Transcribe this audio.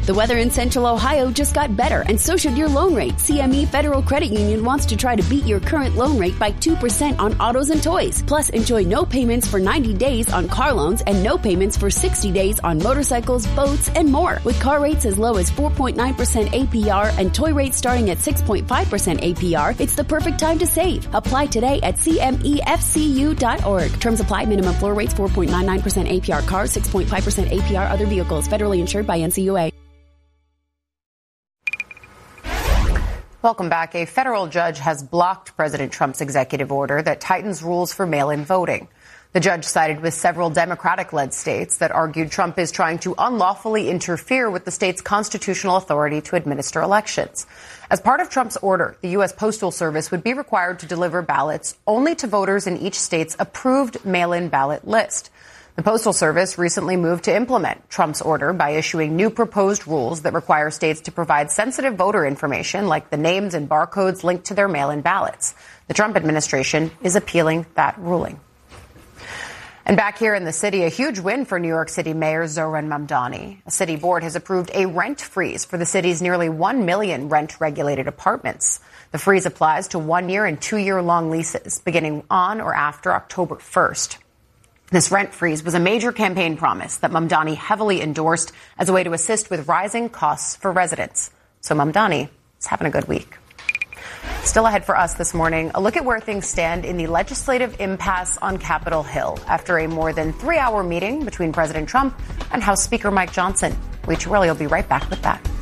The weather in Central Ohio just got better, and so should your loan rate. CME Federal Credit Union wants to try to beat your current loan rate by 2% on autos and toys. Plus, enjoy no payments for 90 days on car loans and no payments for 60 days on motorcycles, boats, and more. With car rates as low as 4.9% APR and toy rates starting at 6.5% APR, it's the perfect time to save. Apply today at CMEFCU.org. Terms apply. Minimum floor rates 4.99% APR cars, 6.5% APR other vehicles. Federally insured by NCUA. Welcome back. A federal judge has blocked President Trump's executive order that tightens rules for mail-in voting. The judge sided with several Democratic-led states that argued Trump is trying to unlawfully interfere with the state's constitutional authority to administer elections. As part of Trump's order, the U.S. Postal Service would be required to deliver ballots only to voters in each state's approved mail-in ballot list. The Postal Service recently moved to implement Trump's order by issuing new proposed rules that require states to provide sensitive voter information like the names and barcodes linked to their mail-in ballots. The Trump administration is appealing that ruling. And back here in the city, a huge win for New York City Mayor Zohran Mamdani. A city board has approved a rent freeze for the city's nearly 1 million rent-regulated apartments. The freeze applies to 1-year and 2-year-long leases beginning on or after October 1st. This rent freeze was a major campaign promise that Mamdani heavily endorsed as a way to assist with rising costs for residents. So Mamdani is having a good week. Still ahead for us this morning, a look at where things stand in the legislative impasse on Capitol Hill after a more than 3-hour meeting between President Trump and House Speaker Mike Johnson. Lee Chiarelli will be right back with that.